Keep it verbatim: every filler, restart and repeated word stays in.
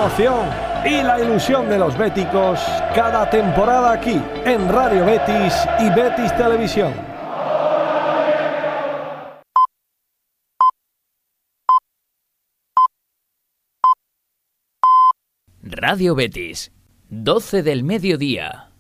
emoción y la ilusión de los béticos cada temporada aquí en Radio Betis y Betis Televisión. Radio Betis, doce del mediodía.